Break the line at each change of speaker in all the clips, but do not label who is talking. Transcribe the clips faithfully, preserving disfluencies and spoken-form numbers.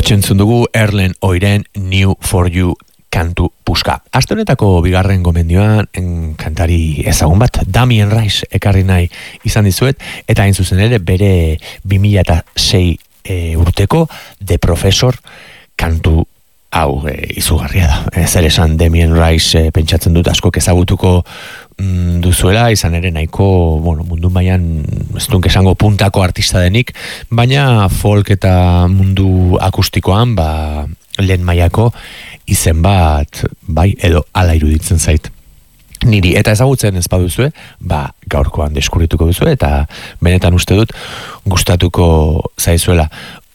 Hortxe entzun dugu Erlen Oiren New for You kantu puska. Aste honetako bigarren gomendioan en kantari ezagun bat, Damien Rice ekarri nahi izan dizuet, eta hain zuzen ere bere bi mila sei e, urteko The Professor kantu hau e, izugarria da. E, zer esan Damien Rice e, pentsatzen dut askok ezagutuko mm, duzuela, izan ere nahiko bueno, mundu mailan ez dunk esango puntako artista denik, baina folk eta mundu akustikoan ba, lehen mailako izen bat, bai, edo ala iruditzen zait. Niri, eta ezagutzen ez baduzue, ba, gaurkoan deskubrituko duzue, eta benetan uste dut gustatuko zaizuela.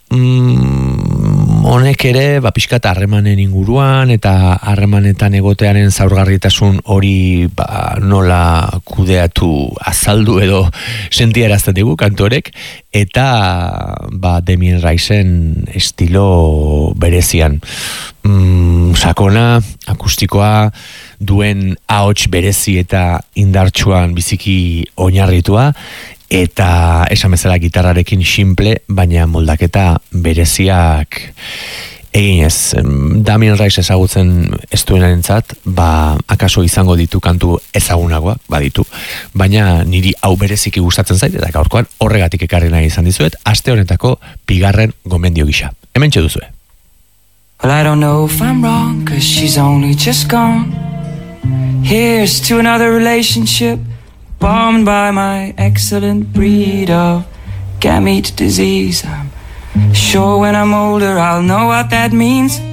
Mm, honek ere, ba, pixkat harremanen inguruan, eta harremanetan egotearen zaurgarritasun hori ba, nola kudeatu azaldu edo sentiarazten digu kantorek, eta ba, Damien Riceen estilo berezian. Mm, sakona, akustikoa, duen ahots berezi eta indartsuan biziki oinarritua, eta esan bezala gitarrarekin simple, baina moldaketa bereziak eginez. Damien Rice ezagutzen ez duenarentzat, ba, akaso izango ditu kantu ezagunagoak, baditu, baina niri hau bereziki gustatzen zait, eta gaurkoan horregatik ekarri nahi izan dizuet, aste honetako bigarren gomendio gisa. Hementxe duzue.
Well, I don't know if I'm wrong, cause she's only just gone. Here's to another relationship bombed by my excellent breed of gamete disease. I'm sure when I'm older I'll know what that means.